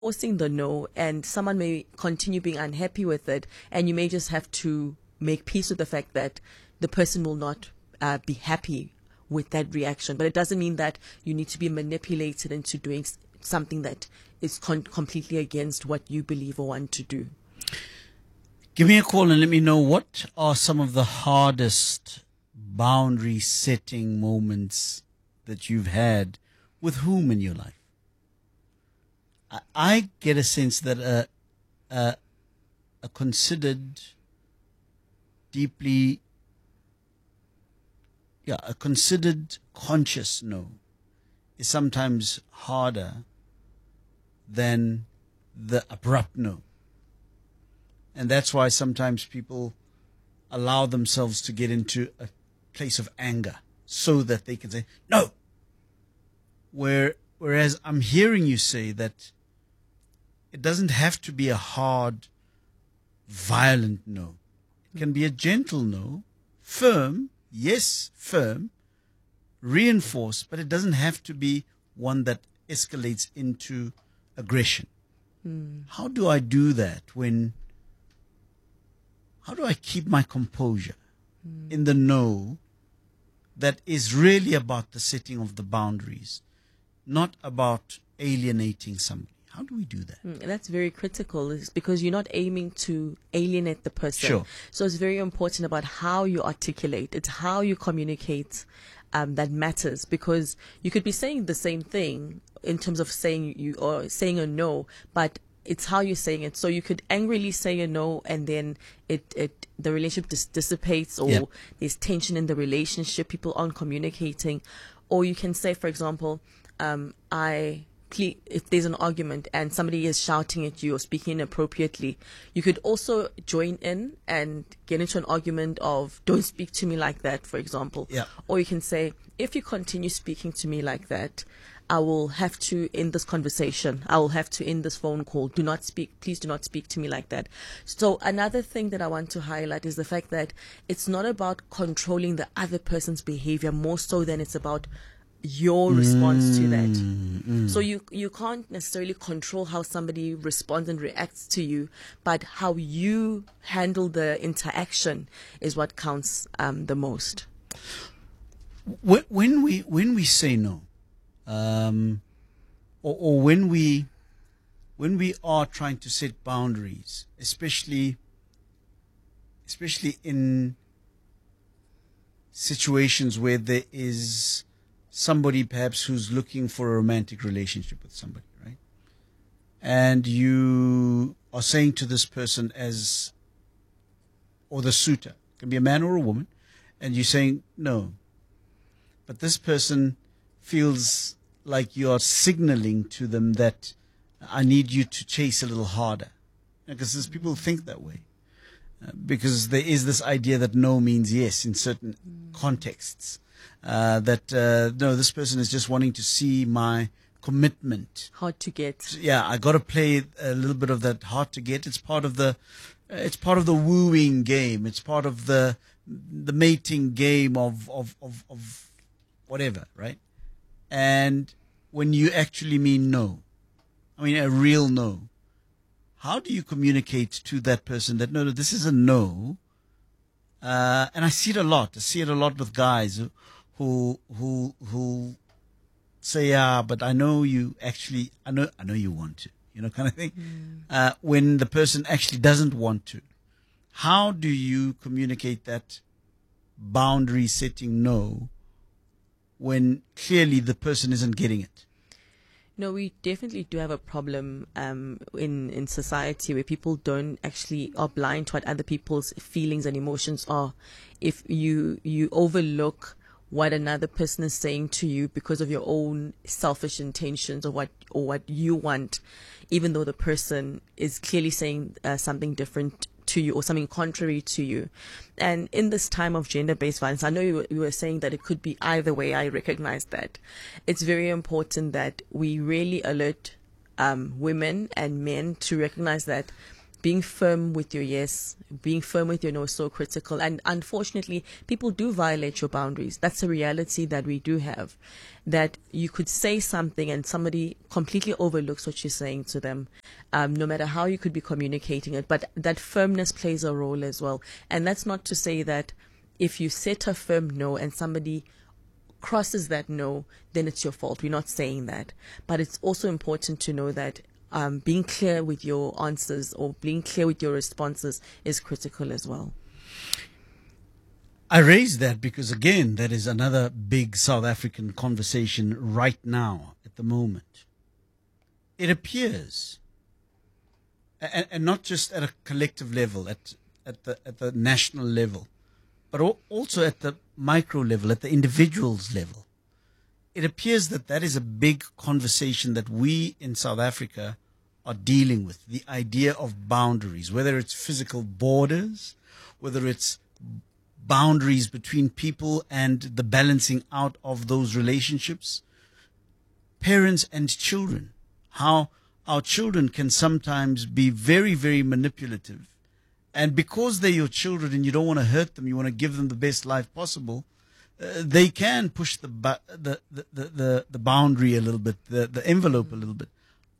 forcing the no, and someone may continue being unhappy with it, and you may just have to make peace with the fact that the person will not be happy with that reaction. But it doesn't mean that you need to be manipulated into doing something that is completely against what you believe or want to do. Give me a call and let me know, what are some of the hardest boundary setting moments that you've had with whom in your life? I get a sense that a considered, deeply, a considered conscious no is sometimes harder than the abrupt no. And that's why sometimes people allow themselves to get into a place of anger so that they can say no. Whereas I'm hearing you say that it doesn't have to be a hard, violent no. It can be a gentle no, firm, yes, firm, reinforced, but it doesn't have to be one that escalates into aggression. How do I do that how do I keep my composure in the no that is really about the setting of the boundaries, not about alienating somebody? How do we do that? That's very critical, because you're not aiming to alienate the person. Sure. So it's very important about how you articulate. It's how you communicate that matters, because you could be saying the same thing in terms of saying a no, but it's how you're saying it. So you could angrily say a no, and then the relationship dissipates, or there's tension in the relationship. People aren't communicating. Or you can say, for example, if there's an argument and somebody is shouting at you or speaking inappropriately, you could also join in and get into an argument of, don't speak to me like that, for example. Yeah. Or you can say, if you continue speaking to me like that, I will have to end this conversation. I will have to end this phone call. Please do not speak to me like that. So another thing that I want to highlight is the fact that it's not about controlling the other person's behavior more so than it's about your response to that. So you can't necessarily control how somebody responds and reacts to you, but how you handle the interaction is what counts the most. When we say no, or when we are trying to set boundaries, especially in situations where there is somebody perhaps who's looking for a romantic relationship with somebody, right? And you are saying to this person or the suitor, it can be a man or a woman, and you're saying no. But this person feels like you are signaling to them that I need you to chase a little harder. Because people think that way. Because there is this idea that no means yes in certain contexts. No, this person is just wanting to see my commitment. Hard to get. Yeah, I got to play a little bit of that hard to get. It's part of the wooing game. It's part of the mating game of whatever, right? And when you actually mean no, I mean a real no, how do you communicate to that person that no, this is a no? And I see it a lot. I see it a lot with guys who say, yeah, but I know you actually, I know you want to, kind of thing. When the person actually doesn't want to, how do you communicate that boundary setting no when clearly the person isn't getting it? No, we definitely do have a problem in society where people are blind to what other people's feelings and emotions are. If you overlook what another person is saying to you because of your own selfish intentions or what you want, even though the person is clearly saying something different to you or something contrary to you. And in this time of gender-based violence, I know you were saying that it could be either way. I recognize that. It's very important that we really alert women and men to recognize that being firm with your yes, being firm with your no is so critical. And unfortunately, people do violate your boundaries. That's a reality that we do have. That you could say something and somebody completely overlooks what you're saying to them, no matter how you could be communicating it. But that firmness plays a role as well. And that's not to say that if you set a firm no and somebody crosses that no, then it's your fault. We're not saying that. But it's also important to know that being clear with your answers or being clear with your responses is critical as well. I raise that because, again, that is another big South African conversation right now at the moment. It appears, and not just at a collective level, at the national level, but also at the micro level, at the individual's level. It appears that that is a big conversation that we in South Africa are dealing with. The idea of boundaries, whether it's physical borders, whether it's boundaries between people and the balancing out of those relationships, parents and children, how our children can sometimes be very, very manipulative. And because they're your children and you don't want to hurt them, you want to give them the best life possible, they can push the boundary a little bit, the envelope a little bit.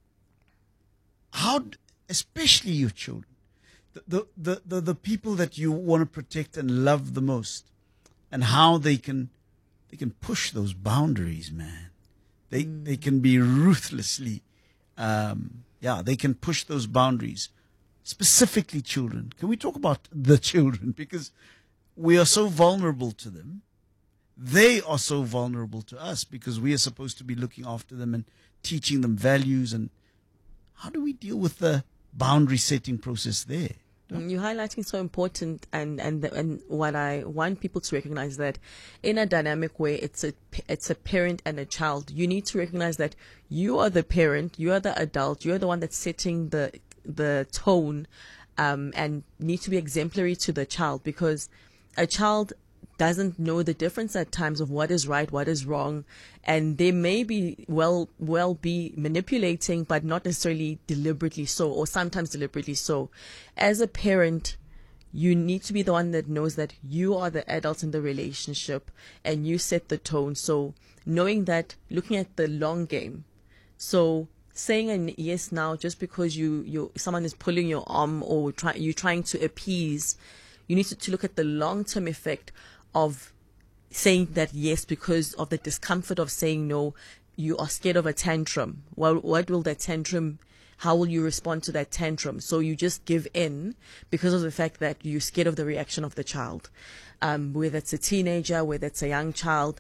How, especially your children, the people that you want to protect and love the most, and how they can push those boundaries, man. They can be ruthlessly, they can push those boundaries. Specifically children. Can we talk about the children? Because we are so vulnerable to them. They are so vulnerable to us because we are supposed to be looking after them and teaching them values. And how do we deal with the boundary setting process there? You're highlighting so important, and what I want people to recognize that in a dynamic way, it's a parent and a child. You need to recognize that you are the parent, you are the adult, you are the one that's setting the tone, and need to be exemplary to the child, because a child doesn't know the difference at times of what is right, what is wrong, and they may be well be manipulating, but not necessarily deliberately so, or sometimes deliberately so. As a parent, you need to be the one that knows that you are the adult in the relationship and you set the tone. So knowing that, looking at the long game. So saying a yes now just because someone is pulling your arm or you're trying to appease, you need to look at the long-term effect of saying that yes because of the discomfort of saying no. You are scared of a tantrum. Well, what will that tantrum, how will you respond to that tantrum? So you just give in because of the fact that you're scared of the reaction of the child. Whether it's a teenager, whether it's a young child,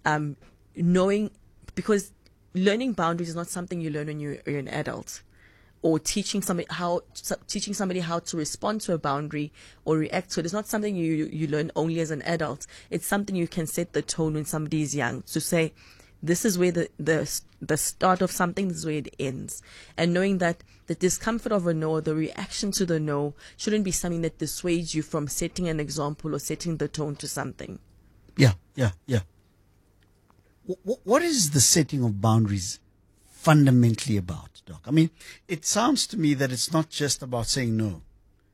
because learning boundaries is not something you learn when you're an adult, or teaching somebody how to respond to a boundary or react to it. It's not something you learn only as an adult. It's something you can set the tone when somebody is young, to say, this is where the start of something, this is where it ends. And knowing that the discomfort of a no, or the reaction to the no, shouldn't be something that dissuades you from setting an example or setting the tone to something. Yeah. What is the setting of boundaries fundamentally about, Doc? I mean, it sounds to me that it's not just about saying no.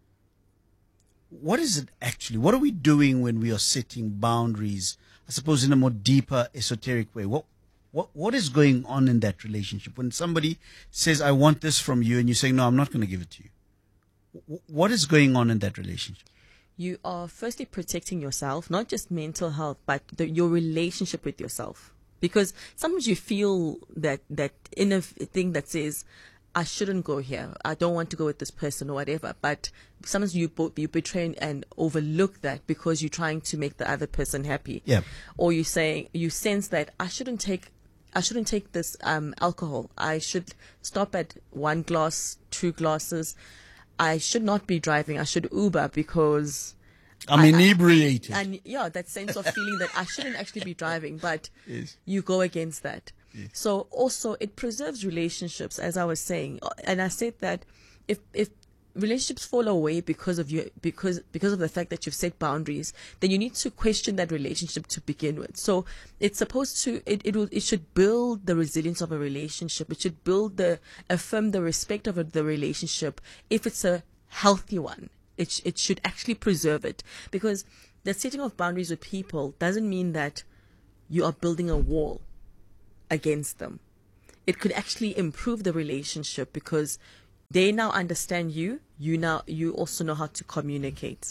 What is it actually? What are we doing when we are setting boundaries, I suppose, in a more deeper, esoteric way? What is going on in that relationship? When somebody says, I want this from you, and you say, no, I'm not going to give it to you. What is going on in that relationship? You are firstly protecting yourself, not just mental health, but your relationship with yourself. Because sometimes you feel that inner thing that says, I shouldn't go here, I don't want to go with this person or whatever. But sometimes you betray and overlook that because you're trying to make the other person happy. Yeah. Or you sense that I shouldn't take this alcohol. I should stop at 1 glass, 2 glasses. I should not be driving. I should Uber because I'm inebriated. And that sense of feeling that I shouldn't actually be driving, but yes. You go against that. Yes. So also it preserves relationships, as I was saying. And I said that if relationships fall away because of the fact that you've set boundaries, then you need to question that relationship to begin with. So it's supposed to, it should build the resilience of a relationship. It should affirm the respect of the relationship if it's a healthy one. It should actually preserve it, because the setting of boundaries with people doesn't mean that you are building a wall against them. It could actually improve the relationship because they now understand you. You also know how to communicate.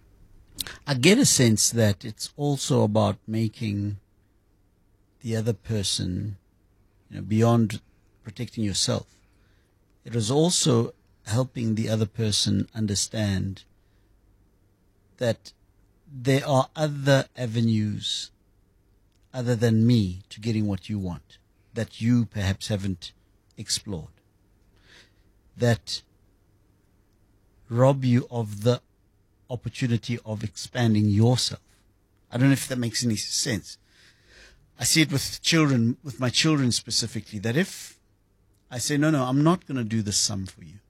I get a sense that it's also about making the other person, beyond protecting yourself. It is also helping the other person understand that there are other avenues other than me to getting what you want that you perhaps haven't explored, that rob you of the opportunity of expanding yourself. I don't know if that makes any sense. I see it with children, with my children specifically, that if I say, no, I'm not going to do the sum for you.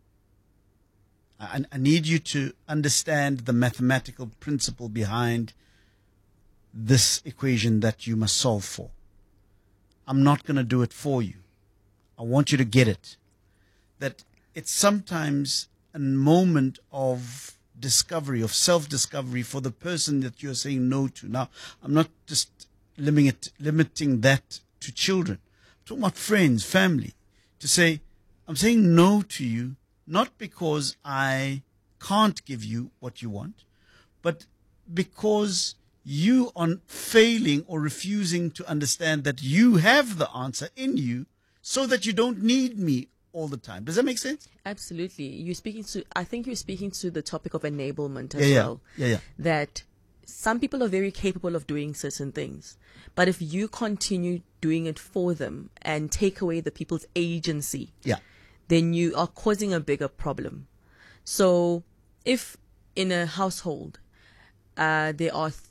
I need you to understand the mathematical principle behind this equation that you must solve for. I'm not going to do it for you. I want you to get it. That it's sometimes a moment of discovery, of self-discovery for the person that you're saying no to. Now, I'm not just limiting that to children. I'm talking about friends, family. To say, I'm saying no to you, not because I can't give you what you want, but because you are failing or refusing to understand that you have the answer in you, so that you don't need me all the time. Does that make sense? Absolutely. I think you're speaking to the topic of enablement as well. Yeah. That some people are very capable of doing certain things, but if you continue doing it for them and take away the people's agency, then you are causing a bigger problem. So if in a household, it's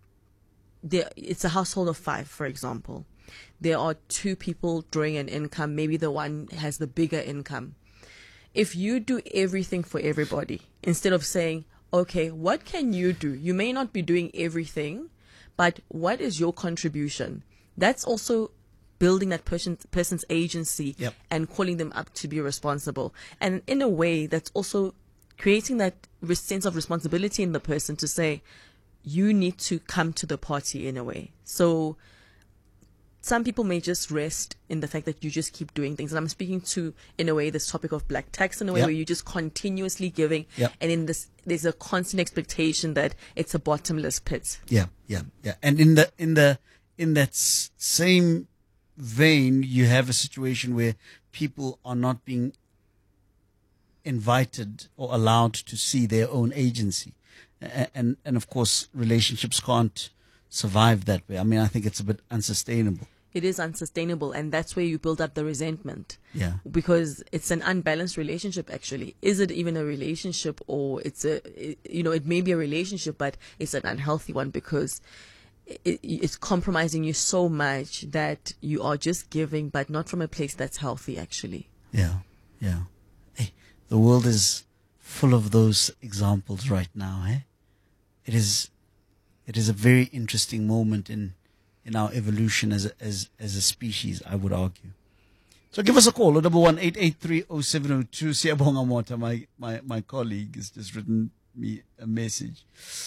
a household of 5, for example, there are 2 people drawing an income, maybe the one has the bigger income. If you do everything for everybody, instead of saying, okay, what can you do? You may not be doing everything, but what is your contribution? That's also building that person's agency and calling them up to be responsible. And in a way, that's also creating that sense of responsibility in the person to say, you need to come to the party in a way. So some people may just rest in the fact that you just keep doing things. And I'm speaking to, in a way, this topic of black tax in a way where you're just continuously giving. And in this, there's a constant expectation that it's a bottomless pit. Yeah. And in that same vein, you have a situation where people are not being invited or allowed to see their own agency. And of course, relationships can't survive that way. I mean, I think it's a bit unsustainable. It is unsustainable, and that's where you build up the resentment. Yeah. Because it's an unbalanced relationship, actually. Is it even a relationship, or it may be a relationship, but it's an unhealthy one because it's compromising you so much that you are just giving, but not from a place that's healthy, actually. Yeah. Hey, the world is full of those examples right now, eh? It is a very interesting moment in our evolution as a species, I would argue. So give us a call, 011-883-0702. Siyabonga Mota, my colleague, has just written me a message.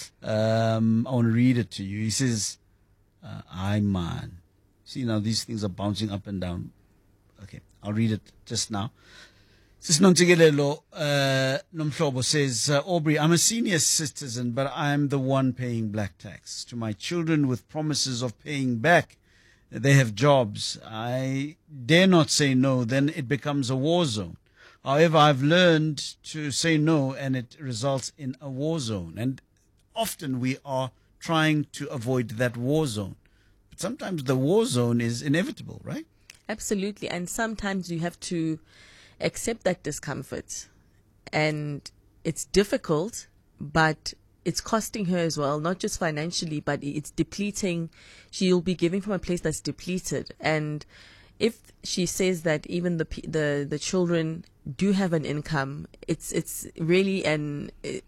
I want to read it to you. He says, "Hi man." See, now these things are bouncing up and down. Okay, I'll read it just now. Sis Nontigelelo Nomhlobo says, Aubrey, I'm a senior citizen, but I'm the one paying black tax. To my children with promises of paying back, they have jobs. I dare not say no, then it becomes a war zone. However, I've learned to say no, and it results in a war zone. And often we are trying to avoid that war zone. But sometimes the war zone is inevitable, right? Absolutely. And sometimes you have to accept that discomfort, and it's difficult, but it's costing her as well, not just financially, but it's depleting. She'll be giving from a place that's depleted. And if she says that even the children do have an income, it's really an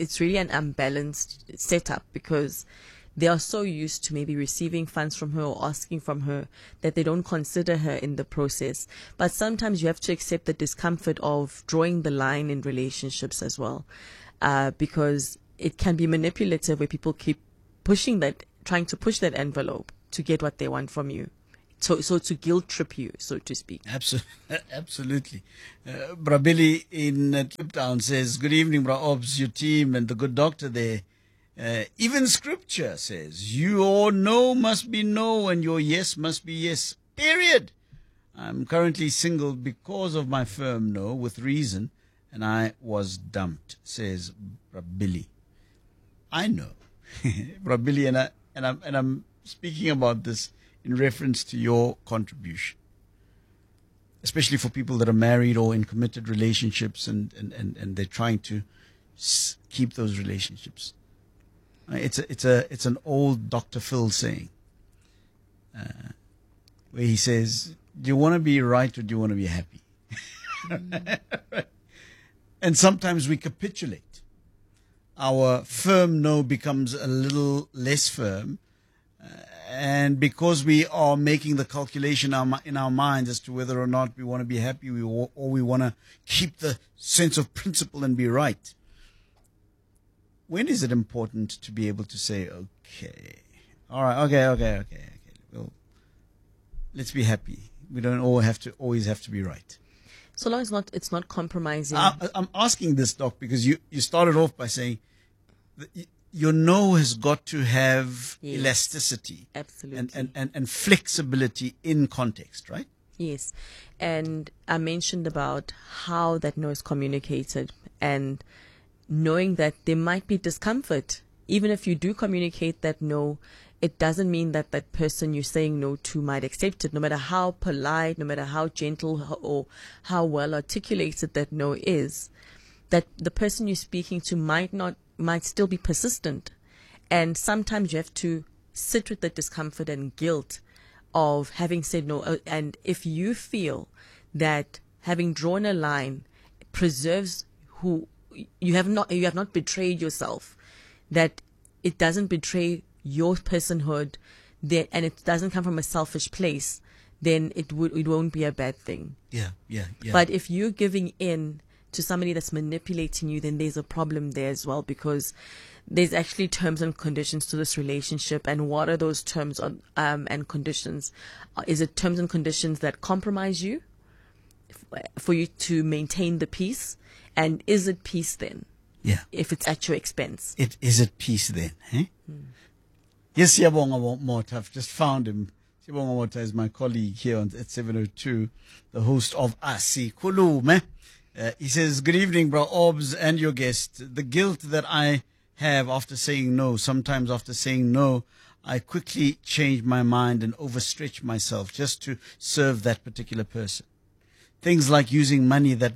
unbalanced setup, because they are so used to maybe receiving funds from her or asking from her that they don't consider her in the process. But sometimes you have to accept the discomfort of drawing the line in relationships as well. because it can be manipulative where people keep trying to push that envelope to get what they want from you. So to guilt trip you, so to speak. Absolutely. Bra Billy in Kliptown says, good evening, Bra Obs, your team, and the good doctor there. Even scripture says, your no must be no and your yes must be yes, period. I'm currently single because of my firm no with reason, and I was dumped, says Bra Billy. I know. Bra Billy, and I'm speaking about this in reference to your contribution, especially for people that are married or in committed relationships and they're trying to keep those relationships. It's an old Dr. Phil saying, where he says, do you want to be right or do you want to be happy? And sometimes we capitulate. Our firm no becomes a little less firm. And because we are making the calculation in our minds as to whether or not we want to be happy or we want to keep the sense of principle and be right, when is it important to be able to say, okay, all right, okay, well, let's be happy. We don't always have to be right. So long as it's not compromising. I'm asking this, Doc, because you started off by saying that your no has got to have elasticity, absolutely, and flexibility in context, right? Yes. And I mentioned about how that no is communicated and knowing that there might be discomfort. Even if you do communicate that no, it doesn't mean that that person you're saying no to might accept it, no matter how polite, no matter how gentle or how well articulated that no is, that the person you're speaking to might still be persistent. And sometimes you have to sit with the discomfort and guilt of having said no. And if you feel that having drawn a line preserves who you have not betrayed yourself, that it doesn't betray your personhood, and it doesn't come from a selfish place, then it won't be a bad thing. Yeah. But if you're giving in to somebody that's manipulating you, then there's a problem there as well, because there's actually terms and conditions to this relationship. And what are those terms and conditions? Is it terms and conditions that compromise you for you to maintain the peace? And is it peace then? Yeah. If it's at your expense. Is it peace then? Eh? Yes, Siyabonga Mota. I've just found him. Siyabonga Mota is my colleague here at 702, the host of Asikhulume. He says, good evening, Bro Obs and your guest. The guilt that I have after saying no, sometimes after saying no, I quickly change my mind and overstretch myself just to serve that particular person. Things like using money that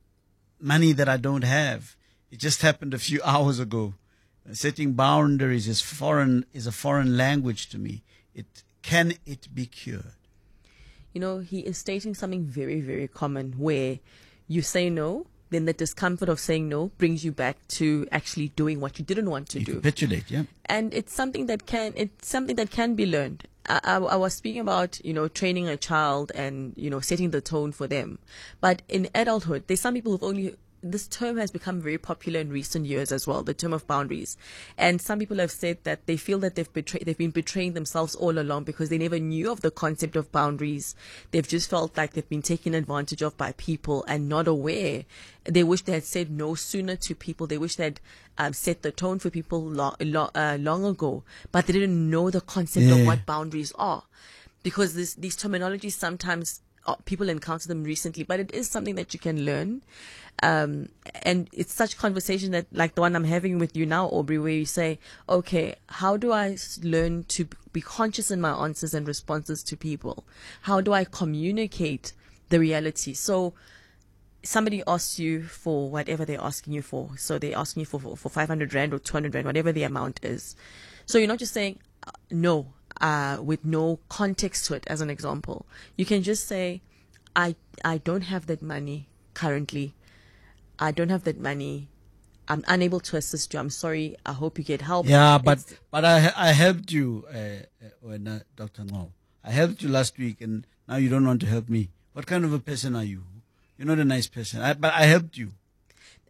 I don't have. It just happened a few hours ago. Setting boundaries is a foreign language to me. Can it be cured? You know, he is stating something very, very common where you say no, then the discomfort of saying no brings you back to actually doing what you didn't want to do. Capitulate, yeah. And it's something that can be learned. I was speaking about, training a child and, setting the tone for them. But in adulthood, there's some people this term has become very popular in recent years as well, the term of boundaries. And some people have said that they feel that they've been betraying themselves all along because they never knew of the concept of boundaries. They've just felt like they've been taken advantage of by people and not aware. They wish they had said no sooner to people. They wish they had set the tone for people long ago, but they didn't know the concept of what boundaries are. Because these terminologies sometimes people encounter them recently, but it is something that you can learn. And it's such conversation that, like the one I'm having with you now, Aubrey, where you say, okay, how do I learn to be conscious in my answers and responses to people? How do I communicate the reality? So somebody asks you for whatever they're asking you for. So they're asking you for 500 Rand or 200 Rand, whatever the amount is. So you're not just saying no, with no context to it, as an example. You can just say, I don't have that money currently. I don't have that money. I'm unable to assist you. I'm sorry. I hope you get help. Yeah, but I helped you, when Dr. Ngao. I helped you last week, and now you don't want to help me. What kind of a person are you? You're not a nice person. But I helped you.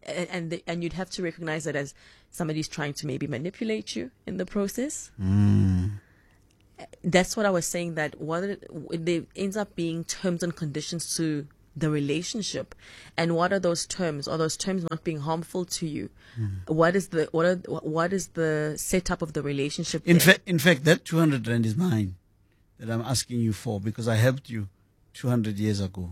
and you'd have to recognize that as somebody's trying to maybe manipulate you in the process. That's what I was saying, that there ends up being terms and conditions to the relationship. And what are those terms? Are those terms not being harmful to you? What is the setup of the relationship? In fact, that 200 rand is mine that I'm asking you for, because I helped you 200 years ago.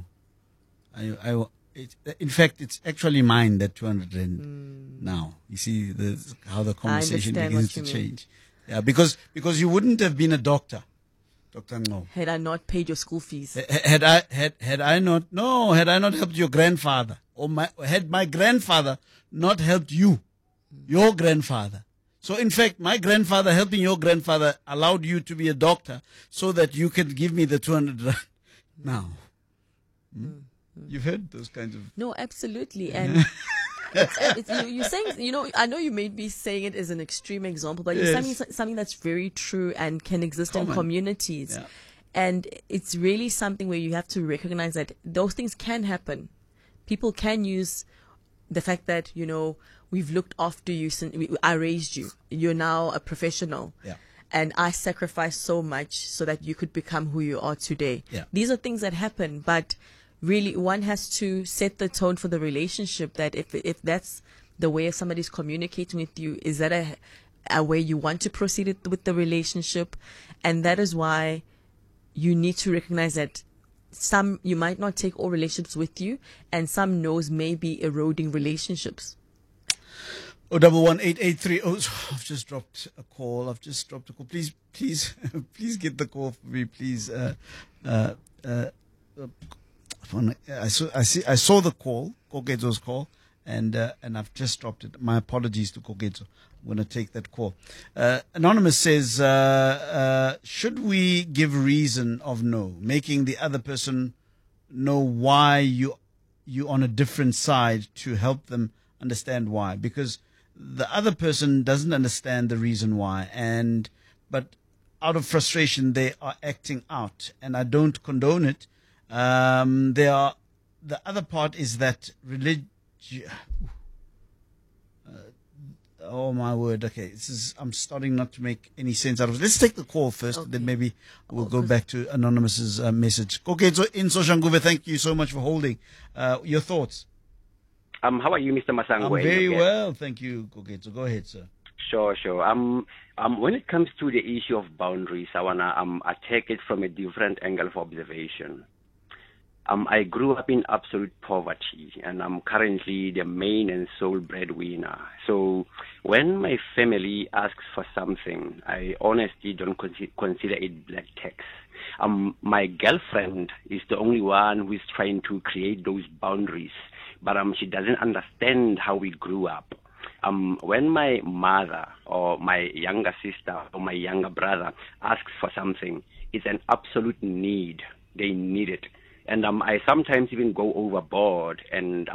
In fact, it's actually mine, that 200 rand now. You see how the conversation begins to change. Yeah, because you wouldn't have been a doctor, Dr. Ngo. Had I not paid your school fees. Had I not helped your grandfather, or had my grandfather not helped you, your grandfather. So in fact, my grandfather helping your grandfather allowed you to be a doctor so that you could give me the 200 rand now. You've heard those kinds of... No, absolutely. And you're saying, I know you may be saying it as an extreme example, but you're saying something that's very true and can exist in communities. Yeah. And it's really something where you have to recognize that those things can happen. People can use the fact that, we've looked after you since I raised you. You're now a professional. Yeah. And I sacrificed so much so that you could become who you are today. Yeah. These are things that happen, but really one has to set the tone for the relationship, that if that's the way somebody's communicating with you, is that a way you want to proceed with the relationship? And that is why you need to recognize that you might not take all relationships with you, and some no's may be eroding relationships. 011-883. Oh, I've just dropped a call. Please, please get the call for me, please. I saw the call, Kogetso's call, and I've just dropped it. My apologies to Kogetso. I'm going to take that call. Anonymous says, should we give reason of no, making the other person know why you're on a different side to help them understand why? Because the other person doesn't understand the reason why, but out of frustration they are acting out, and I don't condone it. The other part is that oh my word. Okay. I'm starting not to make any sense out of it. Let's take the call first, okay. Then maybe we'll go back to Anonymous's message. Kogetso in Soshanguve, thank you so much for holding. Your thoughts? How are you, Mr. Masango? I'm very well, thank you, Kogetso. Go ahead, sir. Sure. When it comes to the issue of boundaries, I wanna attack it from a different angle of observation. I grew up in absolute poverty, and I'm currently the main and sole breadwinner. So when my family asks for something, I honestly don't consider it black tax. My girlfriend is the only one who is trying to create those boundaries, but she doesn't understand how we grew up. When my mother or my younger sister or my younger brother asks for something, it's an absolute need. They need it. And I sometimes even go overboard and,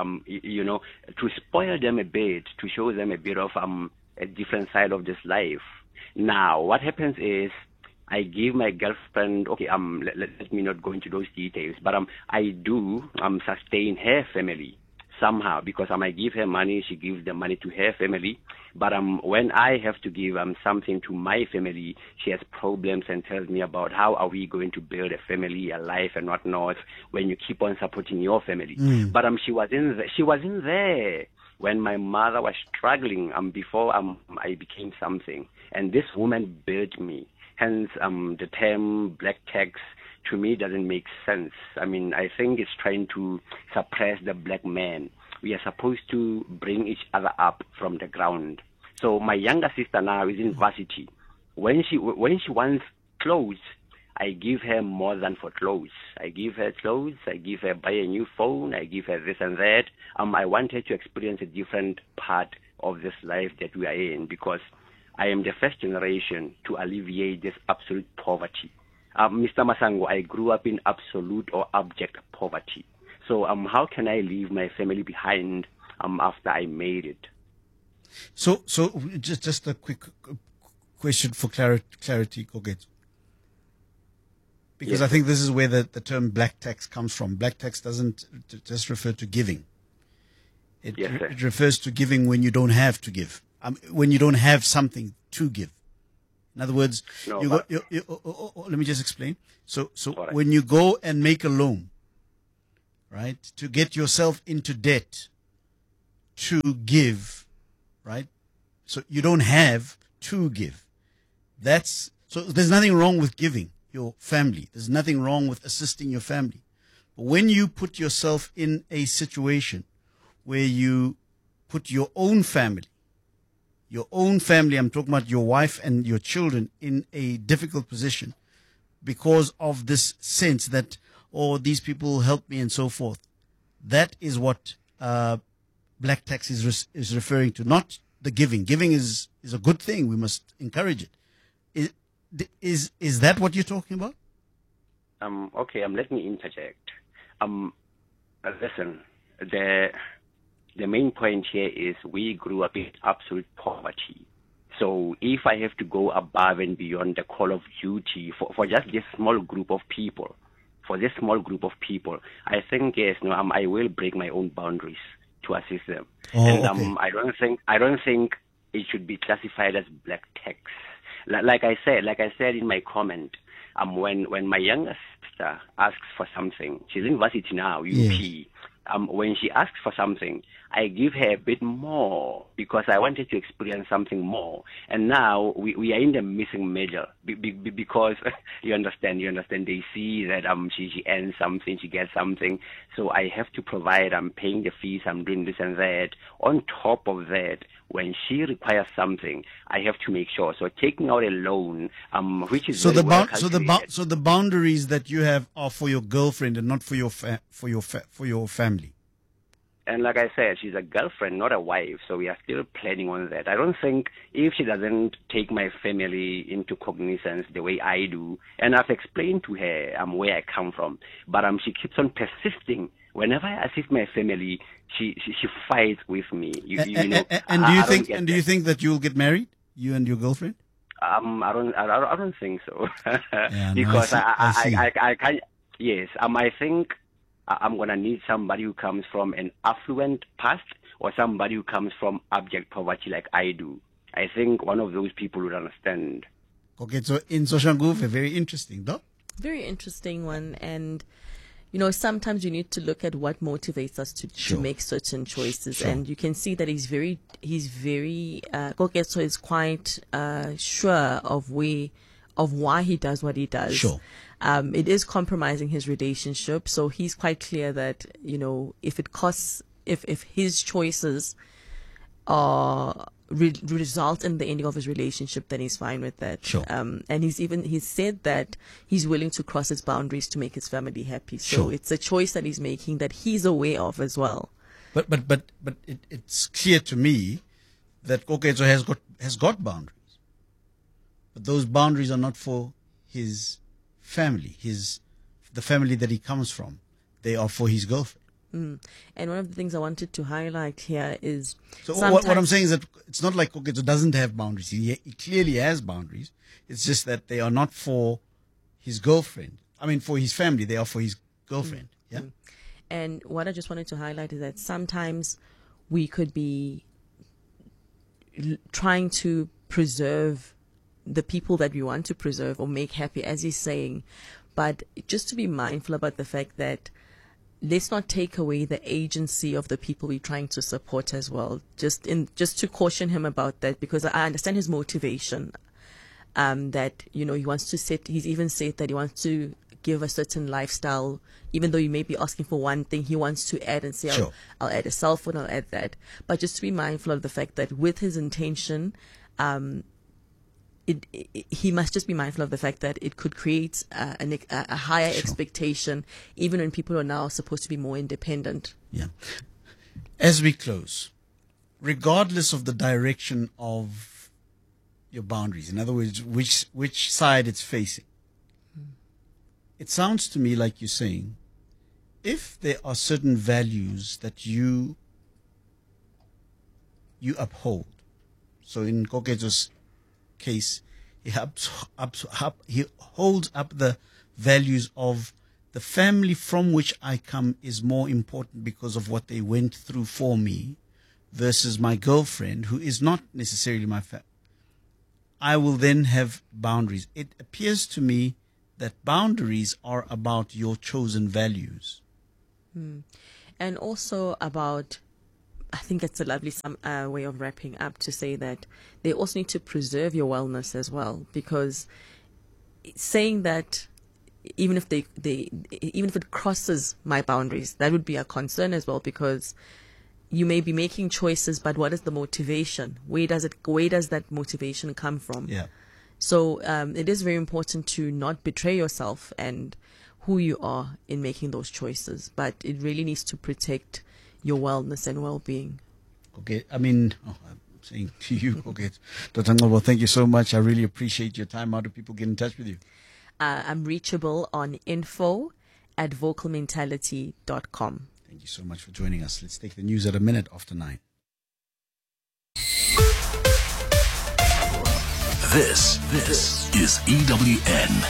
to spoil them a bit, to show them a bit of a different side of this life. Now, what happens is I give my girlfriend, okay, let me not go into those details, but I do sustain her family somehow, because I give her money, she gives the money to her family. But when I have to give something to my family, she has problems and tells me about how are we going to build a family, a life, and whatnot when you keep on supporting your family. But she wasn't there when my mother was struggling before I became something. And this woman built me. Hence, the term black tax to me doesn't make sense. I mean, I think it's trying to suppress the black man. We are supposed to bring each other up from the ground. So my younger sister now is in varsity. When she wants clothes, I give her more than for clothes. I give her clothes, I give her buy a new phone, I give her this and that. I want her to experience a different part of this life that we are in, because I am the first generation to alleviate this absolute poverty. Mr. Masango, I grew up in absolute or abject poverty. So how can I leave my family behind after I made it? So just a quick question for clarity, Kogetso. Because yes. I think this is where the term black tax comes from. Black tax doesn't just refer to giving. Yes, sir. It refers to giving when you don't have to give, when you don't have something to give. In other words, No, let me just explain. So All right. when you go and make a loan, right, to get yourself into debt to give, right? So you don't have to give. So there's nothing wrong with giving your family. There's nothing wrong with assisting your family. But when you put yourself in a situation where you put your own family, I'm talking about your wife and your children, in a difficult position because of this sense that, oh, these people help me and so forth. That is what black tax is referring to, not the giving. Giving is a good thing. We must encourage it. Is that what you're talking about? Okay, let me interject. Listen, the main point here is we grew up in absolute poverty. So if I have to go above and beyond the call of duty for just this small group of people, I think, yes, no, I will break my own boundaries to assist them. Oh, and okay. I don't think it should be classified as black tax. Like I said in my comment, when my younger sister asks for something, she's in varsity now, UP. Yes. When she asks for something, I give her a bit more because I wanted to experience something more. And now we are in the missing middle because you understand. They see that she earns something, she gets something, so I have to provide. I'm paying the fees. I'm doing this and that. On top of that, when she requires something, I have to make sure. So taking out a loan, which is So very well calculated. so the boundaries that you have are for your girlfriend and not for your family. And like I said, she's a girlfriend, not a wife, so we are still planning on that. I don't think if she doesn't take my family into cognizance the way I do, and I've explained to her where I come from, but she keeps on persisting. Whenever I assist my family, she fights with me. You know. And do you think that you'll get married, you and your girlfriend? I don't think so. Yeah, no, Because I see. I can't. Yes, I think I'm gonna need somebody who comes from an affluent past or somebody who comes from abject poverty like I do. I think one of those people would understand. Okay, so in Soshanguve, very interesting, though. Very interesting one. And, sometimes you need to look at what motivates us to Sure. make certain choices. Sure. And you can see that he's very, Koketso is quite, sure of why he does what he does. Sure. It is compromising his relationship. So he's quite clear that, if it costs, if his choices result in the ending of his relationship, then he's fine with that. Sure. And he's said that he's willing to cross his boundaries to make his family happy. So Sure. it's a choice that he's making that he's aware of as well. But it's clear to me that Koketso has got boundaries. But those boundaries are not for his family, the family that he comes from. They are for his girlfriend. And one of the things I wanted to highlight here is So what I'm saying is that it's not like Koketso doesn't have boundaries. He clearly has boundaries. It's just that they are not for his girlfriend. I mean, for his family. They are for his girlfriend. Yeah. And what I just wanted to highlight is that sometimes we could be trying to preserve the people that we want to preserve or make happy, as he's saying, but just to be mindful about the fact that let's not take away the agency of the people we're trying to support as well. Just to caution him about that, because I understand his motivation. That he wants to set. He's even said that he wants to give a certain lifestyle, even though you may be asking for one thing, he wants to add and say, Sure. I'll add a cell phone, I'll add that. But just to be mindful of the fact that with his intention, he must just be mindful of the fact that it could create a higher expectation, even when people are now supposed to be more independent. Yeah. As we close, regardless of the direction of your boundaries, in other words, which side it's facing, it sounds to me like you're saying, if there are certain values that you uphold, so in Koketso's case, he holds up the values of the family from which I come is more important because of what they went through for me versus my girlfriend, who is not necessarily my family, I will then have boundaries. It appears to me that boundaries are about your chosen values. And also about, I think it's a lovely way of wrapping up to say that they also need to preserve your wellness as well, because saying that even if even if it crosses my boundaries, that would be a concern as well, because you may be making choices, but what is the motivation? Where does that motivation come from? Yeah. So it is very important to not betray yourself and who you are in making those choices, but it really needs to protect your wellness and well-being. Okay, I'm saying to you, okay, Dr. Ngcobo, thank you so much. I really appreciate your time. How do people get in touch with you? I'm reachable on info@vocalmentality.com. Thank you so much for joining us. Let's take the news at 9:01. This is EWN.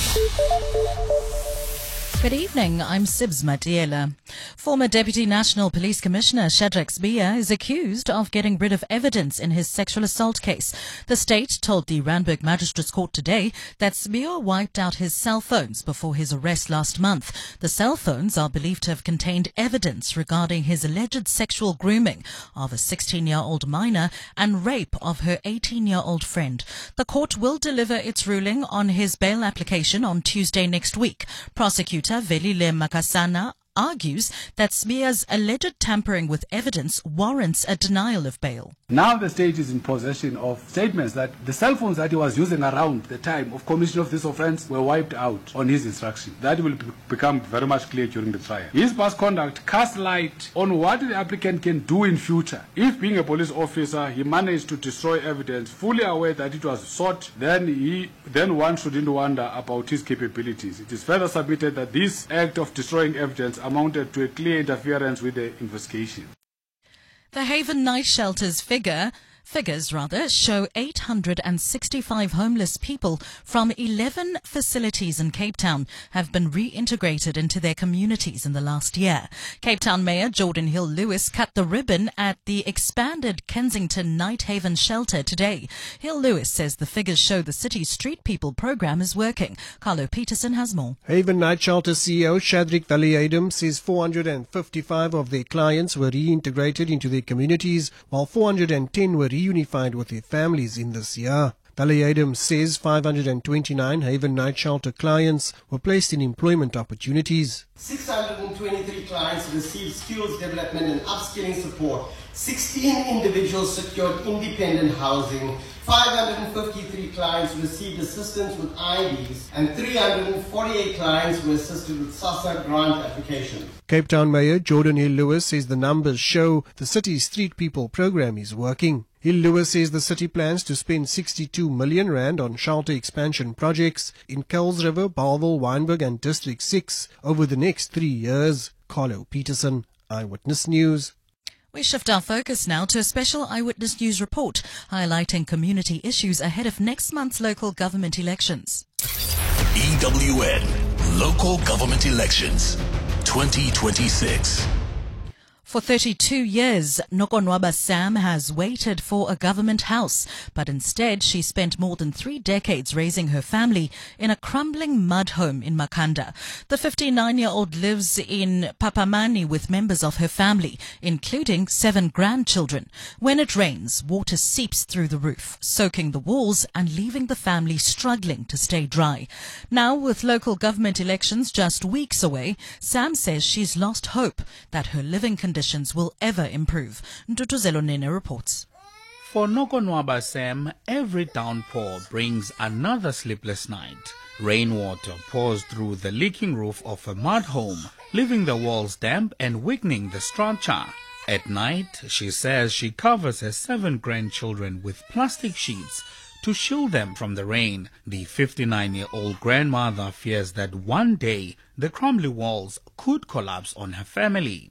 Good evening, I'm Sibs Matiela. Former Deputy National Police Commissioner Shadrack Sibiya is accused of getting rid of evidence in his sexual assault case. The state told the Randburg Magistrates Court today that Sibiya wiped out his cell phones before his arrest last month. The cell phones are believed to have contained evidence regarding his alleged sexual grooming of a 16-year-old minor and rape of her 18-year-old friend. The court will deliver its ruling on his bail application on Tuesday next week. Prosecutor Velile Makasana argues that Sibiya's alleged tampering with evidence warrants a denial of bail. Now the state is in possession of statements that the cell phones that he was using around the time of commission of this offence were wiped out on his instruction. That will become very much clear during the trial. His past conduct casts light on what the applicant can do in future. If being a police officer, he managed to destroy evidence, fully aware that it was sought, then one shouldn't wonder about his capabilities. It is further submitted that this act of destroying evidence amounted to a clear interference with the investigation. The Haven Night Shelter's figures show 865 homeless people from 11 facilities in Cape Town have been reintegrated into their communities in the last year. Cape Town Mayor Jordan Hill-Lewis cut the ribbon at the expanded Kensington Night Haven Shelter today. Hill-Lewis says the figures show the city's Street People program is working. Carlo Peterson has more. Haven Night Shelter CEO Shadrack Thaliadum says 455 of their clients were reintegrated into their communities, while 410 were reunified with their families in this year. Thaliadum says 529 Haven Night Shelter clients were placed in employment opportunities. 623 clients received skills development and upskilling support. 16 individuals secured independent housing. 553 clients received assistance with IDs, and 348 clients were assisted with SASSA grant applications. Cape Town Mayor Jordan Hill-Lewis says the numbers show the city's Street People program is working. Hill-Lewis says the city plans to spend 62 million rand on shelter expansion projects in Kuils River, Bellville, Wynberg and District 6 over the next 3 years. Carlo Peterson, Eyewitness News. We shift our focus now to a special Eyewitness News report highlighting community issues ahead of next month's local government elections. EWN Local Government Elections 2026. For 32 years, Nokonwaba Sam has waited for a government house, but instead she spent more than 3 decades raising her family in a crumbling mud home in Makhanda. The 59-year-old lives in Papamani with members of her family, including 7 grandchildren. When it rains, water seeps through the roof, soaking the walls and leaving the family struggling to stay dry. Now, with local government elections just weeks away, Sam says she's lost hope that her living conditions will ever improve. Ntutuzelo Nene reports. For Nokonwaba Sam, every downpour brings another sleepless night. Rainwater pours through the leaking roof of a mud home, leaving the walls damp and weakening the structure. At night, she says she covers her 7 grandchildren with plastic sheets to shield them from the rain. The 59-year-old grandmother fears that one day the crumbly walls could collapse on her family.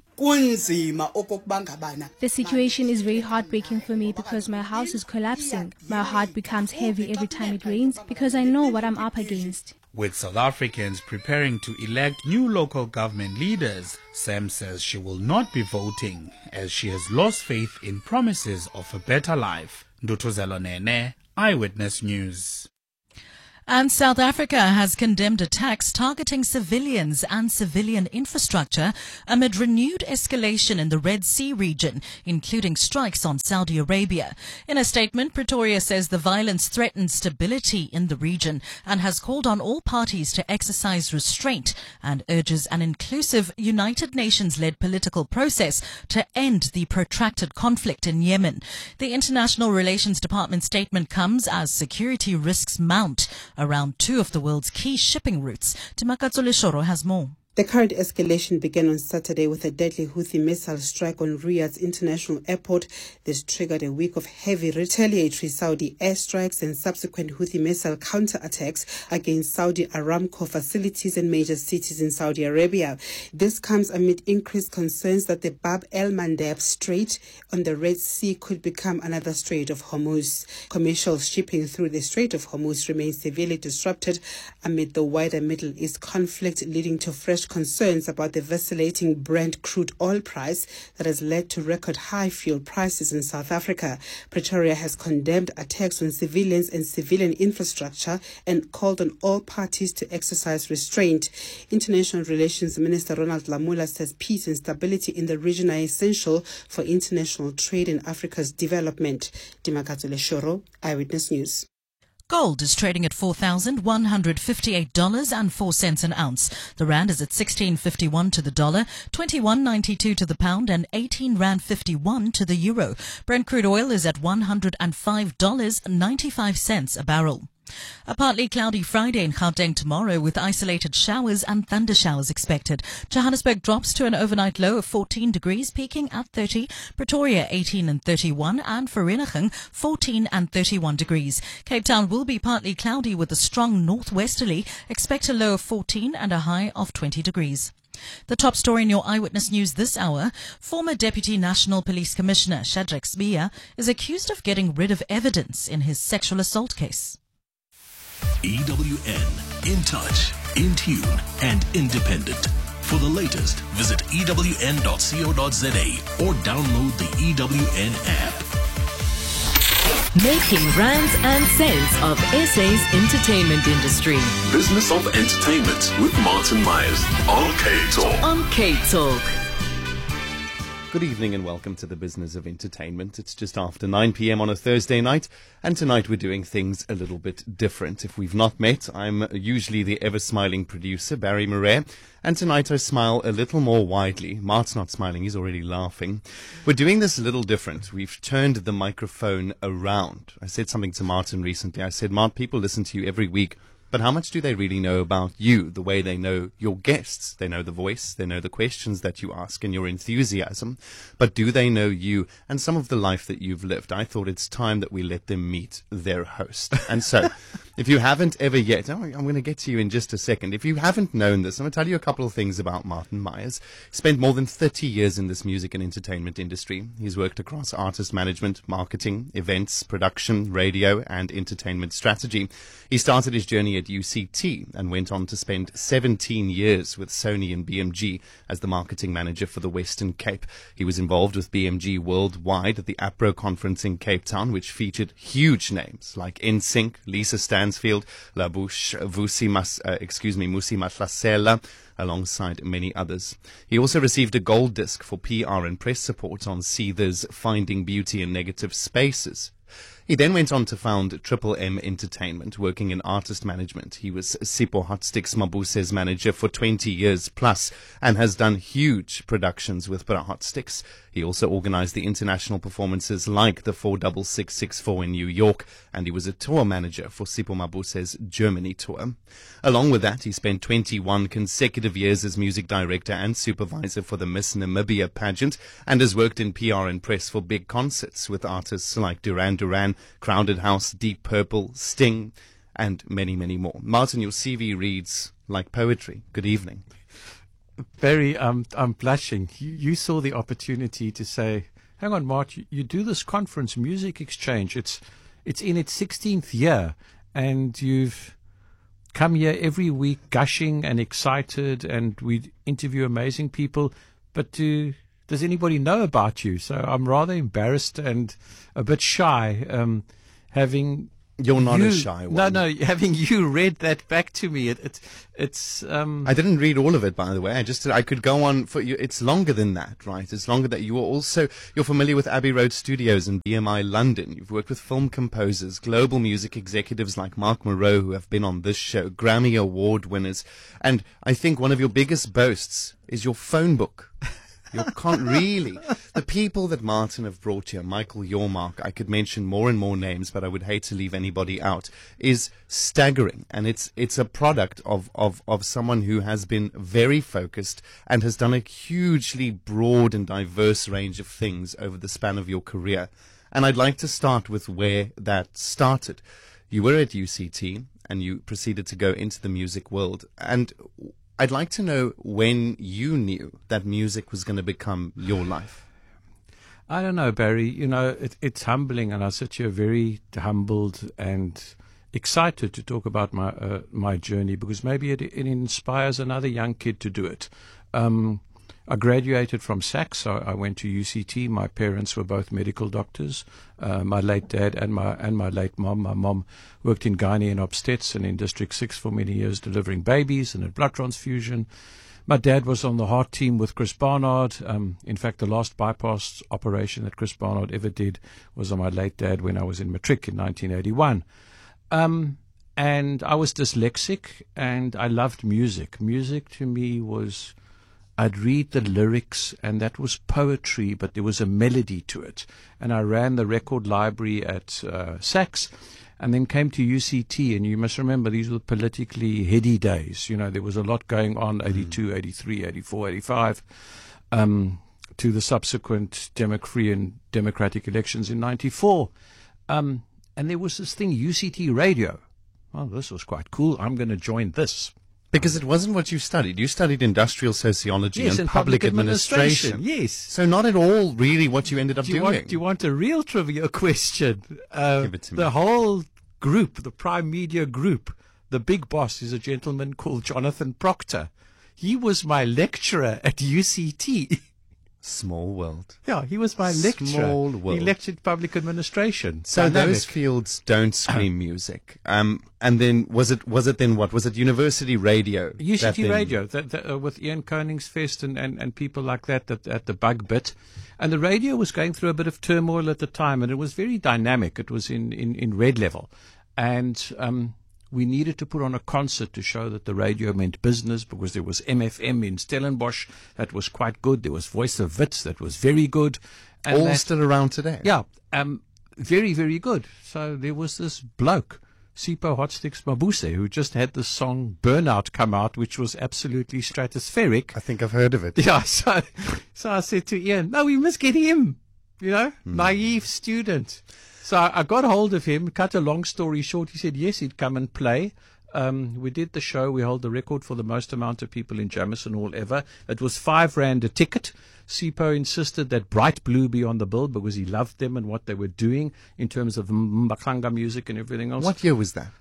The situation is very heartbreaking for me because my house is collapsing. My heart becomes heavy every time it rains because I know what I'm up against. With South Africans preparing to elect new local government leaders, Sam says she will not be voting as she has lost faith in promises of a better life. Ndutuzelo Nene, Eyewitness News. And South Africa has condemned attacks targeting civilians and civilian infrastructure amid renewed escalation in the Red Sea region, including strikes on Saudi Arabia. In a statement, Pretoria says the violence threatens stability in the region and has called on all parties to exercise restraint and urges an inclusive United Nations-led political process to end the protracted conflict in Yemen. The International Relations Department statement comes as security risks mount around two of the world's key shipping routes. Timakatsole Shoro has more. The current escalation began on Saturday with a deadly Houthi missile strike on Riyadh's international airport. This triggered a week of heavy retaliatory Saudi airstrikes and subsequent Houthi missile counterattacks against Saudi Aramco facilities and major cities in Saudi Arabia. This comes amid increased concerns that the Bab el-Mandeb Strait on the Red Sea could become another Strait of Hormuz. Commercial shipping through the Strait of Hormuz remains severely disrupted amid the wider Middle East conflict, leading to fresh concerns about the vacillating Brent crude oil price that has led to record high fuel prices in South Africa. Pretoria has condemned attacks on civilians and civilian infrastructure and called on all parties to exercise restraint. International Relations Minister Ronald Lamola says peace and stability in the region are essential for international trade and Africa's development. Dimakatsole Shoro, Eyewitness News. Gold is trading at $4,158.04 an ounce. The rand is at 16.51 to the dollar, 21.92 to the pound, and 18.51 to the euro. Brent crude oil is at $105.95 a barrel. A partly cloudy Friday in Gauteng tomorrow with isolated showers and thunder showers expected. Johannesburg drops to an overnight low of 14 degrees, peaking at 30. Pretoria 18 and 31, and Vereeniging 14 and 31 degrees. Cape Town will be partly cloudy with a strong northwesterly. Expect a low of 14 and a high of 20 degrees. The top story in your Eyewitness News this hour: former Deputy National Police Commissioner Shadrack Sibiya is accused of getting rid of evidence in his sexual assault case. EWN, in touch, in tune, and independent. For the latest, visit ewn.co.za or download the EWN app. Making rands and cents of SA's entertainment industry. Business of Entertainment with Martin Myers on K-Talk. On K-Talk. Good evening and welcome to the Business of Entertainment. It's just after 9 p.m. on a Thursday night, and tonight we're doing things a little bit different. If we've not met, I'm usually the ever-smiling producer, Barry Murray, and tonight I smile a little more widely. Mart's not smiling, he's already laughing. We're doing this a little different. We've turned the microphone around. I said something to Martin recently. I said, Mart, people listen to you every week, but how much do they really know about you, the way they know your guests? They know the voice, they know the questions that you ask and your enthusiasm, but do they know you and some of the life that you've lived? I thought it's time that we let them meet their host. And so, if you haven't ever yet, I'm going to get to you in just a second. If you haven't known this, I'm going to tell you a couple of things about Martin Myers. He spent more than 30 years in this music and entertainment industry. He's worked across artist management, marketing, events, production, radio, and entertainment strategy. He started his journey at UCT and went on to spend 17 years with Sony and BMG as the marketing manager for the Western Cape. He was involved with BMG worldwide at the APRO conference in Cape Town, which featured huge names like NSYNC, Lisa Stansfield, La Bouche, Musi Mahlasela, alongside many others. He also received a gold disc for PR and press support on Seether's Finding Beauty in Negative Spaces. He then went on to found Triple M Entertainment, working in artist management. He was Sipho Hotstix Mabuse's manager for 20 years plus and has done huge productions with Bra Hotstix. He also organized the international performances like the 46664 in New York, and he was a tour manager for Sipho Mabuse's Germany tour. Along with that, he spent 21 consecutive years as music director and supervisor for the Miss Namibia pageant and has worked in PR and press for big concerts with artists like Duran Duran, Crowded House, Deep Purple, Sting, and many, many more. Martin, your CV reads like poetry. Good evening. Barry, I'm blushing. You saw the opportunity to say, hang on, Mart, you do this conference, Music Exchange. It's in its 16th year, and you've come here every week gushing and excited, and we'd interview amazing people, but does anybody know about you? So I'm rather embarrassed and a bit shy, having... You're not a shy one. No, having you read that back to me, it's. I didn't read all of it, by the way. I could go on for you. It's longer than that, right? It's longer that you're familiar with Abbey Road Studios and BMI London. You've worked with film composers, global music executives like Mark Moreau, who have been on this show, Grammy Award winners. And I think one of your biggest boasts is your phone book. You can't really. The people that Martin have brought here, Michael Yormark, I could mention more and more names, but I would hate to leave anybody out, is staggering. And it's a product of someone who has been very focused and has done a hugely broad and diverse range of things over the span of your career. And I'd like to start with where that started. You were at UCT and you proceeded to go into the music world. And I'd like to know when you knew that music was going to become your life. I don't know, Barry. You know, it's humbling, and I sit here very humbled and excited to talk about my journey, because maybe it inspires another young kid to do it. I graduated from SACS, so I went to UCT. My parents were both medical doctors. My late dad and my late mom. My mom worked in gynae and obstetrics and in District 6 for many years, delivering babies and a blood transfusion. My dad was on the heart team with Chris Barnard. In fact, the last bypass operation that Chris Barnard ever did was on my late dad when I was in matric in 1981. And I was dyslexic, and I loved music. Music to me was... I'd read the lyrics, and that was poetry, but there was a melody to it. And I ran the record library at SACS, and then came to UCT. And you must remember, these were politically heady days. You know, there was a lot going on, 82, 83, 84, 85, to the subsequent free and democratic elections in 94. And there was this thing, UCT Radio. Well, this was quite cool. I'm going to join this. Because it wasn't what you studied. You studied industrial sociology and public administration. Yes. So not at all really what you ended up doing. Do you want a real trivia question? Give it to me. The whole group, the Prime Media group, the big boss is a gentleman called Jonathan Proctor. He was my lecturer at UCT. Small world. Yeah, he was my lecturer. Small world. He lectured public administration. So those fields don't scream music. And then was it then what? Was it university radio? UCT radio, with Ian Koningsfest and people like that at the bug bit. And the radio was going through a bit of turmoil at the time, and it was very dynamic. It was in red level. And we needed to put on a concert to show that the radio meant business, because there was MFM in Stellenbosch that was quite good. There was Voice of Wits that was very good. And all still around today. Yeah, very, very good. So there was this bloke, Sipho Hotsticks Mabuse, who just had the song Burnout come out, which was absolutely stratospheric. I think I've heard of it. Yeah, so I said to Ian, no, we must get him, naive student. So I got hold of him, cut a long story short. He said, yes, he'd come and play. We did the show. We held the record for the most amount of people in Jameson Hall ever. It was 5 rand a ticket. Sipho insisted that Bright Blue be on the bill because he loved them and what they were doing in terms of Mbaqanga music and everything else. What year was that?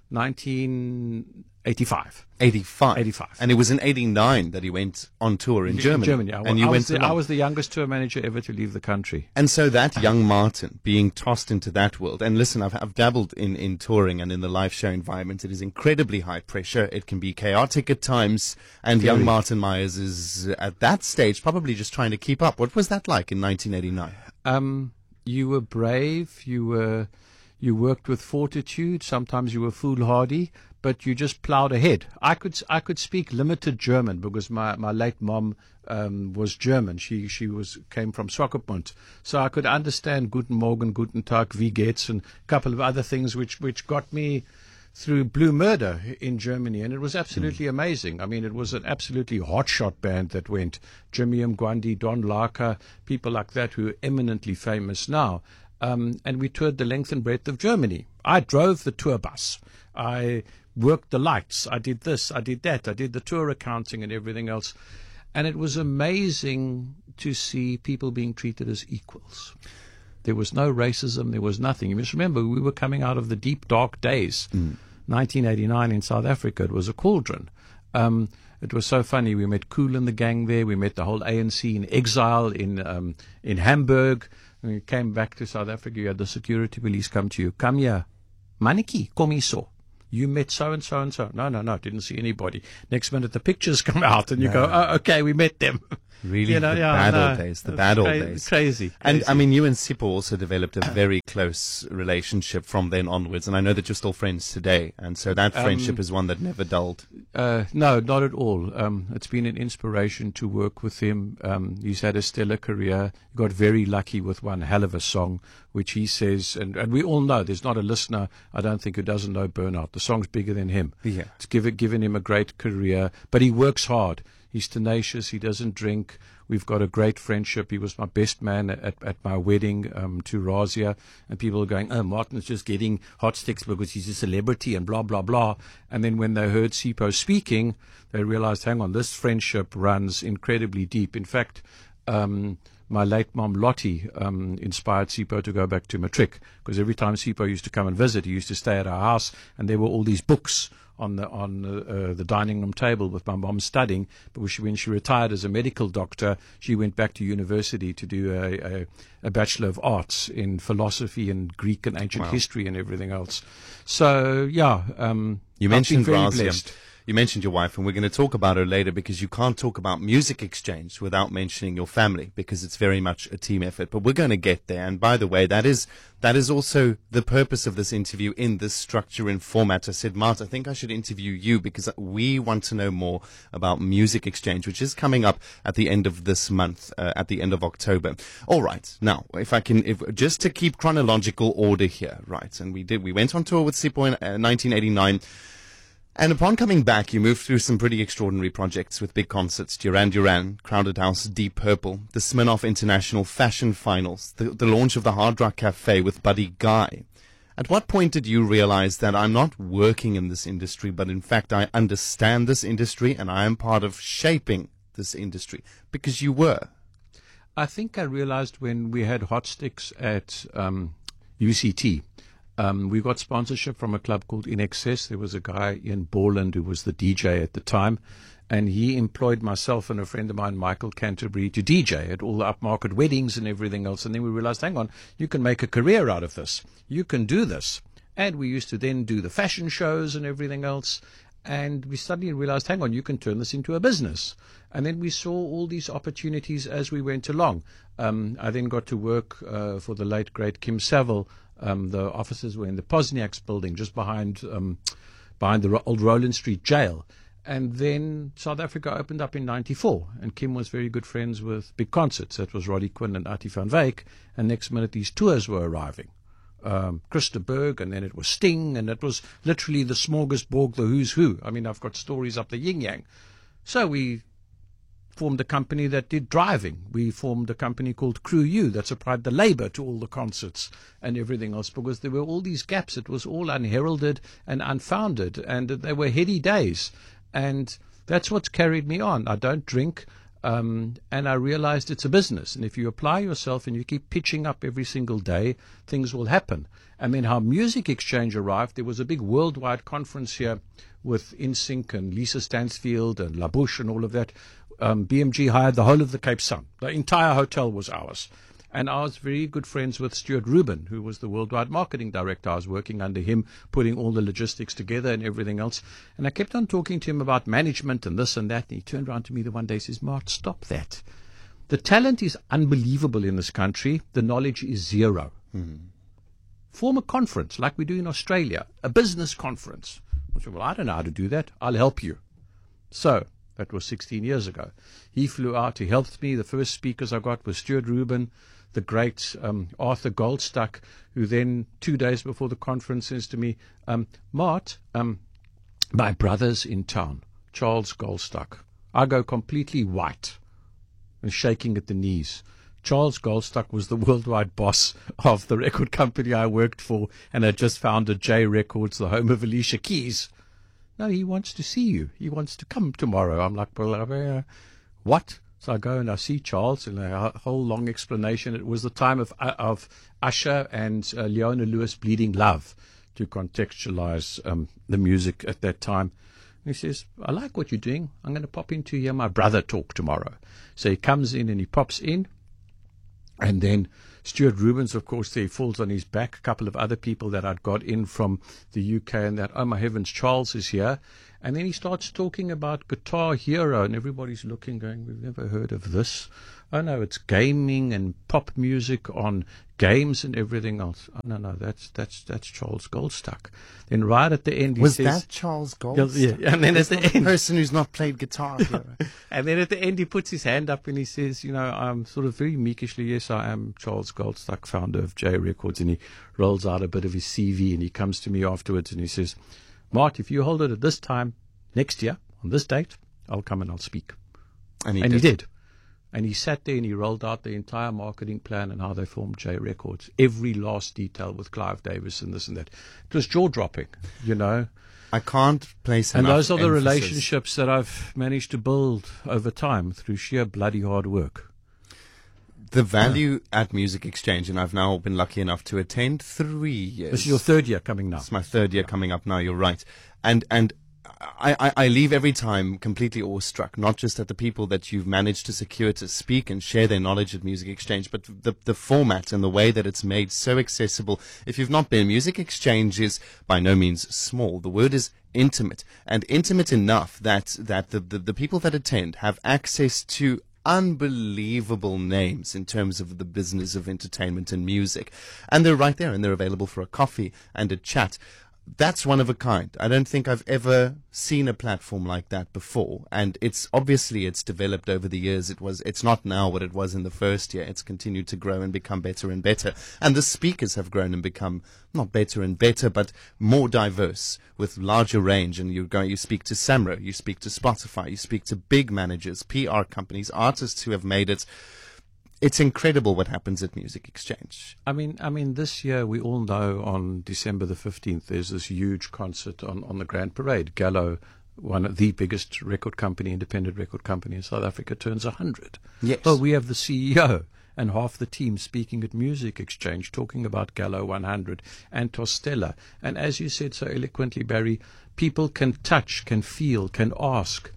1985. 85. And it was in 89 that he went on tour in Germany. Germany, yeah. I was the youngest tour manager ever to leave the country. And so that young Martin being tossed into that world, and listen, I've dabbled in touring and in the live show environment. It is incredibly high pressure. It can be chaotic at times. And young Martin Myers is at that stage probably just trying to keep up. What was that like in 1989? You were brave. You worked with fortitude. Sometimes you were foolhardy, but you just plowed ahead. I could speak limited German because my late mom was German. She came from Swakopmund, so I could understand Guten Morgen, Guten Tag, Wie geht's, and a couple of other things which got me through Blue Murder in Germany, and it was absolutely amazing. I mean, it was an absolutely hotshot band that went. Jimmy Mgwandi, Don Laka, people like that who are eminently famous now. And we toured the length and breadth of Germany. I drove the tour bus. I worked the lights. I did this. I did that. I did the tour accounting and everything else. And it was amazing to see people being treated as equals. There was no racism. There was nothing. You must remember, we were coming out of the deep, dark days. 1989 in South Africa, it was a cauldron. It was so funny. We met Kool and the gang there. We met the whole ANC in exile in Hamburg. When we came back to South Africa, you had the security police come to you. Come here. Maniki, kom hier so. You met so-and-so and so. No, didn't see anybody. Next minute, the pictures come out and you go, oh, okay, we met them. Really, the bad old days. The bad old days. Crazy. And, I mean, you and Sipho also developed a very close relationship from then onwards. And I know that you're still friends today. And so that friendship is one that never dulled. No, not at all. It's been an inspiration to work with him. He's had a stellar career. He got very lucky with one hell of a song, which he says, and we all know, there's not a listener, I don't think, who doesn't know Burnout. The song's bigger than him. Yeah. It's given him a great career, but he works hard. He's tenacious. He doesn't drink. We've got a great friendship. He was my best man at my wedding to Razia. And people are going, oh, Martin's just getting hot sticks because he's a celebrity and blah, blah, blah. And then when they heard Sipho speaking, they realized, hang on, this friendship runs incredibly deep. In fact, my late mom, Lottie, inspired Sipho to go back to matric, because every time Sipho used to come and visit, he used to stay at our house, and there were all these books on the dining room table with my mom studying. But when she retired as a medical doctor, she went back to university to do a Bachelor of Arts in philosophy and Greek and ancient history and everything else. So, yeah, you mentioned very Razia. blessed. You mentioned your wife, and we're going to talk about her later, because you can't talk about music exchange without mentioning your family, because it's very much a team effort. But we're going to get there. And by the way, that is also the purpose of this interview in this structure and format. I said, Mart, I think I should interview you because we want to know more about music exchange, which is coming up at the end of this month, at the end of October. All right. Now, just to keep chronological order here, right? And we went on tour with Sipho in 1989. And upon coming back, you moved through some pretty extraordinary projects with big concerts: Duran Duran, Crowded House, Deep Purple, the Smirnoff International Fashion Finals, the launch of the Hard Rock Cafe with Buddy Guy. At what point did you realize that I'm not working in this industry, but in fact I understand this industry and I am part of shaping this industry? Because you were. I think I realized when we had Hot Sticks at UCT. We got sponsorship from a club called In Excess. There was a guy, Ian Borland, who was the DJ at the time, and he employed myself and a friend of mine, Michael Canterbury, to DJ at all the upmarket weddings and everything else. And then we realized, hang on, you can make a career out of this. You can do this. And we used to then do the fashion shows and everything else. And we suddenly realized, hang on, you can turn this into a business. And then we saw all these opportunities as we went along. I then got to work for the late, great Kim Saville. The offices were in the Posniaks building, just behind the old Roland Street jail. And then South Africa opened up in 94, and Kim was very good friends with big concerts. That was Roddy Quinn and Artie van Wyk. And next minute, these tours were arriving. Christa Berg, and then it was Sting, and it was literally the smorgasbord, the who's who. I mean, I've got stories up the yin-yang. So we formed a company that did driving. We formed a company called Crew U that supplied the labor to all the concerts and everything else, because there were all these gaps. It was all unheralded and unfounded, and they were heady days. And that's what's carried me on. I don't drink, and I realized it's a business. And if you apply yourself and you keep pitching up every single day, things will happen. And then how Music Exchange arrived, there was a big worldwide conference here with InSync and Lisa Stansfield and La Bouche and all of that. BMG hired the whole of the Cape Sun. The entire hotel was ours. And I was very good friends with Stuart Rubin, who was the worldwide marketing director. I was working under him, putting all the logistics together and everything else. And I kept on talking to him about management and this and that. And he turned around to me the one day and says, Mart, stop that. The talent is unbelievable in this country. The knowledge is zero. Mm-hmm. Form a conference like we do in Australia, a business conference. I said, well, I don't know how to do that. I'll help you. So that was 16 years ago. He flew out. He helped me. The first speakers I got was Stuart Rubin, the great Arthur Goldstuck, who then 2 days before the conference says to me, Mart, my brother's in town, Charles Goldstuck. I go completely white and shaking at the knees. Charles Goldstuck was the worldwide boss of the record company I worked for and had just founded J Records, the home of Alicia Keys. No, he wants to see you. He wants to come tomorrow. I'm like, well, what? So I go and I see Charles, and a whole long explanation. It was the time of Usher and Leona Lewis, Bleeding Love. to contextualize the music at that time. And he says, I like what you're doing. I'm going to pop in to hear my brother talk tomorrow. So he comes in and he pops in. And then Stuart Rubens, of course, there he falls on his back. A couple of other people that I'd got in from the UK, and that, oh my heavens, Charles is here. And then he starts talking about Guitar Hero, and everybody's looking, going, we've never heard of this. Oh no, it's gaming and pop music on games and everything else. Oh no, that's Charles Goldstuck. Then right at the end, he was says, that Charles Goldstuck? Yeah, and then at the end, person who's not played Guitar Hero. And then at the end, he puts his hand up and he says, I'm sort of very meekishly, yes, I am Charles Goldstuck, founder of J Records, and he rolls out a bit of his CV, and he comes to me afterwards and he says, Mart, if you hold it at this time next year on this date, I'll come and I'll speak. And he did. And he sat there and he rolled out the entire marketing plan and how they formed J Records. Every last detail with Clive Davis and this and that. It was jaw-dropping, I can't place enough And those are the emphasis. relationships that I've managed to build over time through sheer bloody hard work. The value at Music Exchange, and I've now been lucky enough to attend 3 years. This is your third year coming now. It's my third year coming up now, you're right. And I leave every time completely awestruck, not just at the people that you've managed to secure to speak and share their knowledge at Music Exchange, but the format and the way that it's made so accessible. If you've not been, Music Exchange is by no means small. The word is intimate, and intimate enough that the people that attend have access to unbelievable names in terms of the business of entertainment and music. And they're right there, and they're available for a coffee and a chat. That's one of a kind. I don't think I've ever seen a platform like that before. And it's developed over the years. It's not now what it was in the first year. It's continued to grow and become better and better. And the speakers have grown and become not better and better, but more diverse with larger range. And you speak to Samro, you speak to Spotify, you speak to big managers, PR companies, artists who have made it. It's incredible what happens at Music Exchange. I mean, this year we all know on December the 15th there's this huge concert on the Grand Parade. Gallo, one of the biggest independent record company in South Africa, turns 100. Yes. Well, we have the CEO and half the team speaking at Music Exchange, talking about Gallo 100 and Tostella. And as you said so eloquently, Barry, people can touch, can feel, can ask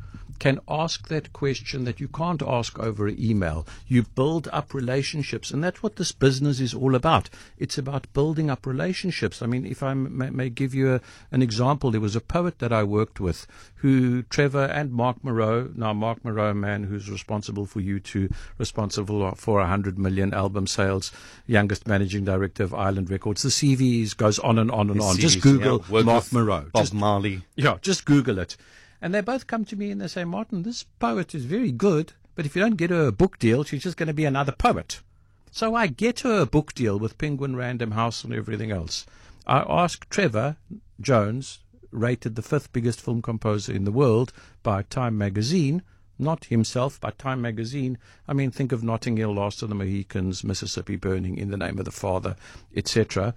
that question that you can't ask over an email. You build up relationships, and that's what this business is all about. It's about building up relationships. I mean, if I may give you an example, there was a poet that I worked with Trevor and Mark Moreau, now Mark Moreau, a man who's responsible for responsible for 100 million album sales, youngest managing director of Island Records. The CV goes on and on and on. Just Google Mark Moreau. Bob Marley. Yeah, just Google it. And they both come to me and they say, Martin, this poet is very good, but if you don't get her a book deal, she's just going to be another poet. So I get her a book deal with Penguin Random House and everything else. I ask Trevor Jones, rated the 5th biggest film composer in the world by Time magazine, not himself, by Time magazine. I mean, think of Notting Hill, Last of the Mohicans, Mississippi Burning, In the Name of the Father, etc.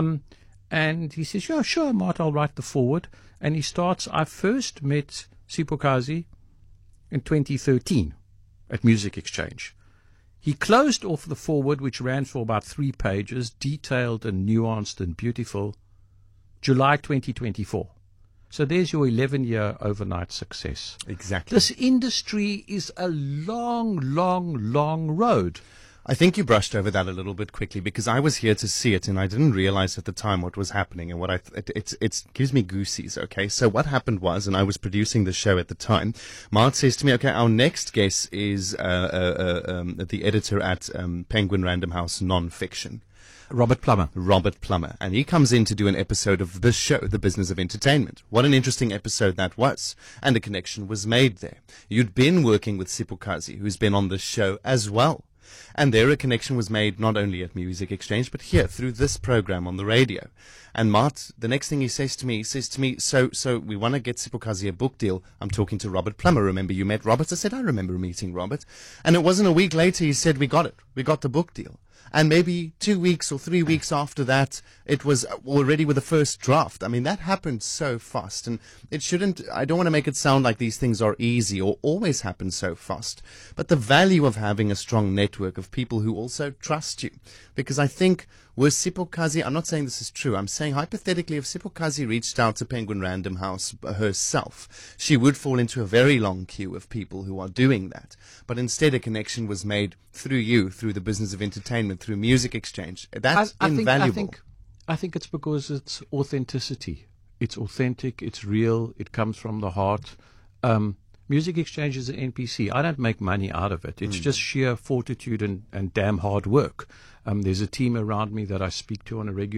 And he says, yeah, sure, Mart, I'll write the forward. And he starts, I first met Siphokazi in 2013 at Music Exchange. He closed off the forward, which ran for about 3 pages, detailed and nuanced and beautiful, July 2024. So there's your 11-year overnight success. Exactly. This industry is a long, long, long road. I think you brushed over that a little bit quickly because I was here to see it and I didn't realize at the time what was happening and it gives me goosies. Okay, so what happened was, and I was producing the show at the time, Mart says to me, okay, our next guest is the editor at Penguin Random House Nonfiction. Robert Plummer. And he comes in to do an episode of this show, The Business of Entertainment. What an interesting episode that was. And a connection was made there. You'd been working with Siphokazi, who's been on this show as well. And there a connection was made not only at Music Exchange, but here through this program on the radio. And Mart, the next thing he says to me, so we want to get Siphokazi a book deal. I'm talking to Robert Plummer. Remember you met Robert? I said, I remember meeting Robert. And it wasn't a week later he said, we got it. We got the book deal. And maybe 2 weeks or 3 weeks after that, it was already with the first draft. I mean, that happened so fast. And it shouldn't, I don't want to make it sound like these things are easy or always happen so fast. But the value of having a strong network of people who also trust you. Because I think Was Sipho Kazi, I'm not saying this is true, I'm saying hypothetically if Sipho Kazi reached out to Penguin Random House herself, she would fall into a very long queue of people who are doing that. But instead a connection was made through you, through the business of entertainment, through Music Exchange. That's invaluable. I think it's because it's authenticity. It's authentic, it's real, it comes from the heart. Music Exchange is an NPC. I don't make money out of it. It's just sheer fortitude and damn hard work. There's a team around me that I speak to on a regular